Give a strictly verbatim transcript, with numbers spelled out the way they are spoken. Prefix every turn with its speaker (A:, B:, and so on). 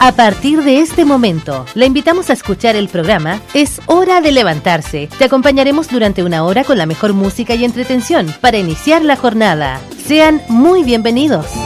A: A partir de este momento, le invitamos a escuchar el programa Es Hora de Levantarse. Te acompañaremos durante una hora con la mejor música y entretención para iniciar la jornada. Sean muy bienvenidos.